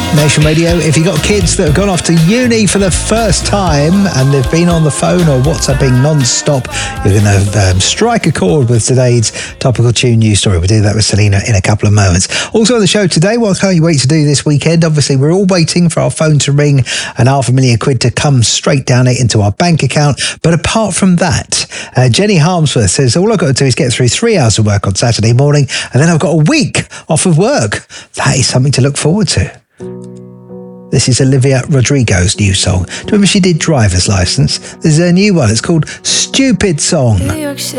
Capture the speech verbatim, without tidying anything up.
Nation Radio. If you've got kids that have gone off to uni for the first time and they've been on the phone or WhatsApping non-stop, you're going to um, strike a chord with today's topical tune news story. We'll do that with Selena in a couple of moments. Also on the show today, what can't you wait to do this weekend? Obviously, we're all waiting for our phone to ring and half a million quid to come straight down it into our bank account. But apart from that, uh, Jenny Harmsworth says, all I've got to do is get through three hours of work on Saturday morning and then I've got a week off of work. That is something to look forward to. This is Olivia Rodrigo's new song. Do you remember she did Driver's License? There's a new one. It's called Stupid Song.